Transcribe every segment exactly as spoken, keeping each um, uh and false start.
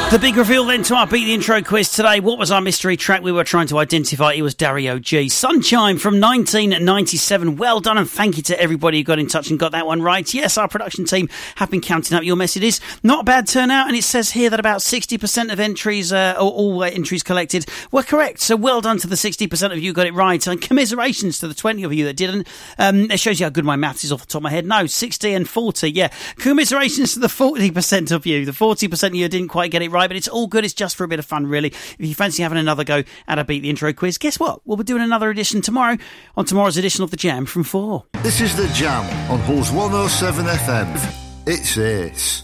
The big reveal then to our Beat the Intro quiz today. What was our mystery track we were trying to identify? It was Dario G. Sunshine from nineteen ninety-seven. Well done, and thank you to everybody who got in touch and got that one right. Yes, our production team have been counting up your messages. Not a bad turnout, and it says here that about sixty percent of entries, uh, or all uh, entries collected, were correct. So well done to the sixty percent of you who got it right, and commiserations to the twenty of you that didn't. Um, it shows you how good my maths is off the top of my head. No, sixty and forty, yeah. Commiserations to the forty percent of you. The forty percent of you didn't quite get it right. Right, but it's all good. It's just for a bit of fun, really. If you fancy having another go at a Beat the Intro quiz, guess what? We'll be doing another edition tomorrow on tomorrow's edition of The Jam from four. This is The Jam on Hulls one oh seven F M. It's Ace.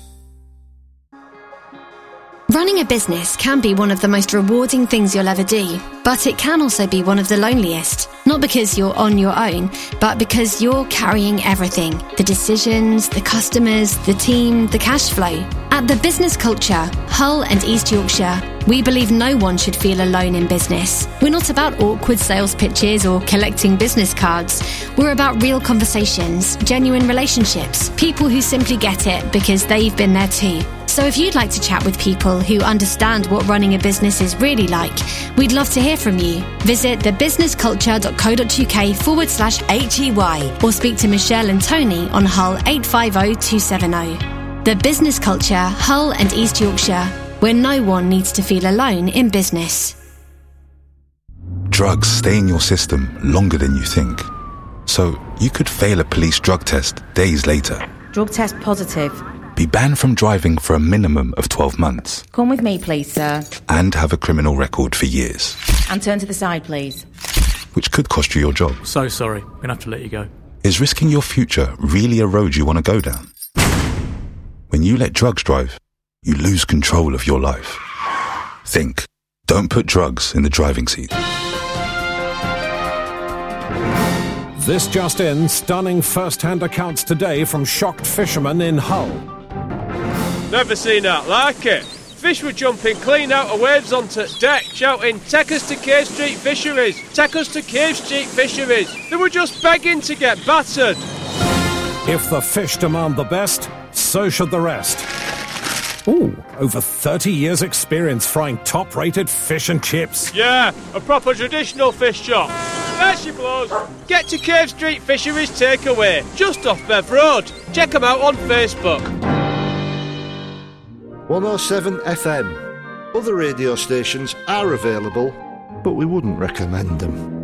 Running a business can be one of the most rewarding things you'll ever do, but it can also be one of the loneliest. Not because you're on your own, but because you're carrying everything. The decisions, the customers, the team, the cash flow. At The Business Culture, Hull and East Yorkshire, we believe no one should feel alone in business. We're not about awkward sales pitches or collecting business cards. We're about real conversations, genuine relationships, people who simply get it because they've been there too. So if you'd like to chat with people who understand what running a business is really like, we'd love to hear from you. Visit thebusinessculture.co.uk forward slash HEY or speak to Michelle and Tony on Hull eight five oh two seven oh. The Business Culture, Hull and East Yorkshire, where no one needs to feel alone in business. Drugs stay in your system longer than you think. So you could fail a police drug test days later. Drug test positive. Be banned from driving for a minimum of twelve months. Come with me, please, sir. And have a criminal record for years. And turn to the side, please. Which could cost you your job. So sorry, I'm going to have to let you go. Is risking your future really a road you want to go down? When you let drugs drive, you lose control of your life. Think. Don't put drugs in the driving seat. This just in, stunning first-hand accounts today from shocked fishermen in Hull. Never seen that like it. Fish were jumping clean out of waves onto deck, shouting, "Take us to Cave Street Fisheries! Take us to Cave Street Fisheries!" They were just begging to get battered. If the fish demand the best, so should the rest. Ooh, over thirty years experience frying top-rated fish and chips. Yeah, a proper traditional fish shop. There she blows. Get to Cave Street Fisheries Takeaway, just off Bev Road. Check them out on Facebook. one oh seven F M. Other radio stations are available, but we wouldn't recommend them.